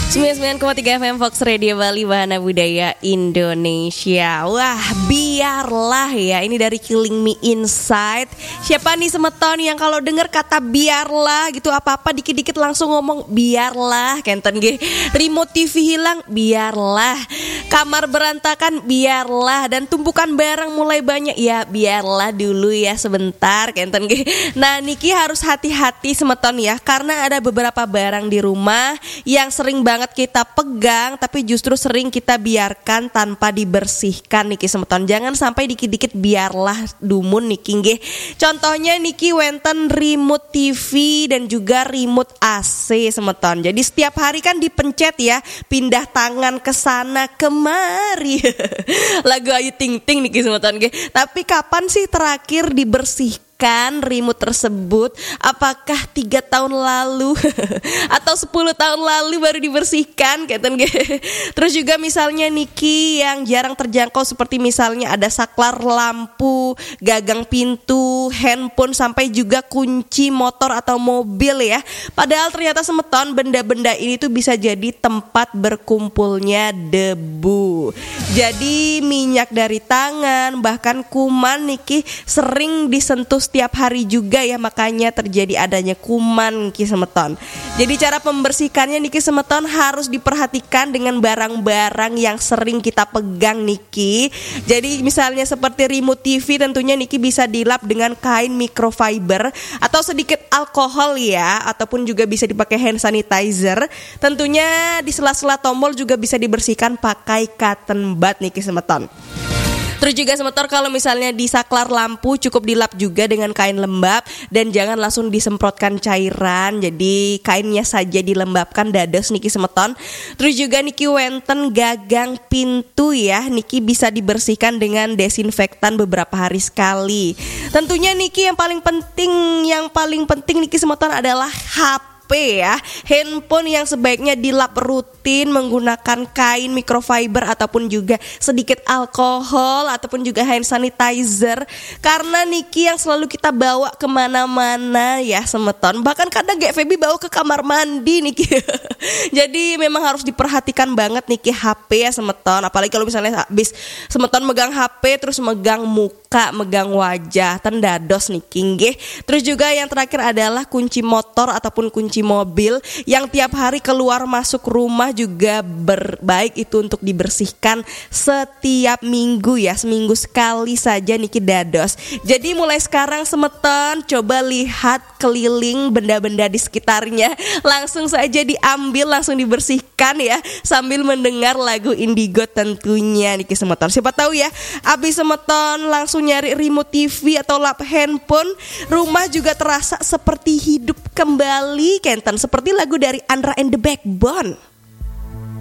99,3 FM Fox Radio Bali, Bahana Budaya Indonesia. Wah, biarlah ya. Ini dari Killing Me Inside. Siapa nih semeton yang kalau dengar kata biarlah gitu, apa-apa dikit-dikit langsung ngomong biarlah. Kenten ge. Remote TV hilang, biarlah. Kamar berantakan, biarlah. Dan tumpukan barang mulai banyak, ya biarlah dulu ya sebentar. Kenten ge. Nah, Niki harus hati-hati semeton ya, karena ada beberapa barang di rumah yang sering banget kita pegang tapi justru sering kita biarkan tanpa dibersihkan Niki semeton. Jangan sampai dikit-dikit biarlah dumun Niki nggih. Contohnya Niki wenten remote TV dan juga remote AC semeton. Jadi setiap hari kan dipencet ya, pindah tangan ke sana kemari. Lagu Ayu Ting Ting Niki semeton nggih. Tapi kapan sih terakhir dibersihkan remote tersebut? Apakah 3 tahun lalu atau 10 tahun lalu baru dibersihkan keten ge. Terus juga misalnya Niki yang jarang terjangkau seperti misalnya ada saklar lampu, gagang pintu, handphone sampai juga kunci motor atau mobil ya. Padahal ternyata semeton benda-benda ini tuh bisa jadi tempat berkumpulnya debu. Jadi minyak dari tangan bahkan kuman Niki sering disentuh setiap hari juga ya, makanya terjadi adanya kuman Niki semeton. Jadi cara pembersihkannya Niki semeton harus diperhatikan dengan barang-barang yang sering kita pegang Niki. Jadi misalnya seperti remote TV tentunya Niki bisa dilap dengan kain microfiber atau sedikit alkohol ya, ataupun juga bisa dipakai hand sanitizer. Tentunya di sela-sela tombol juga bisa dibersihkan pakai cotton bud Niki semeton. Terus juga semetor kalau misalnya di saklar lampu cukup dilap juga dengan kain lembab dan jangan langsung disemprotkan cairan. Jadi kainnya saja dilembabkan dados Niki semeton. Terus juga Niki wenten gagang pintu ya, Niki bisa dibersihkan dengan desinfektan beberapa hari sekali. Tentunya Niki yang paling penting Niki semeton adalah HP ya, handphone yang sebaiknya dilap rutin menggunakan kain microfiber ataupun juga sedikit alkohol ataupun juga hand sanitizer, karena Niki yang selalu kita bawa kemana-mana ya semeton. Bahkan kadang Gek Feby bawa ke kamar mandi Niki. Jadi memang harus diperhatikan banget Niki HP ya semeton. Apalagi kalau misalnya habis semeton megang HP terus megang muka, megang wajah, tendados Niki nggih. Terus juga yang terakhir adalah kunci motor ataupun kunci mobil yang tiap hari keluar masuk rumah juga baik itu untuk dibersihkan setiap minggu ya, seminggu sekali saja Niki dados. Jadi mulai sekarang semeton coba lihat keliling benda-benda di sekitarnya, langsung saja diambil, langsung dibersihkan ya sambil mendengar lagu Indigo tentunya Niki semeton. Siapa tahu ya abis semeton langsung nyari remote TV atau lap handphone, rumah juga terasa seperti hidup kembali kenten, seperti lagu dari Andra and the Backbone.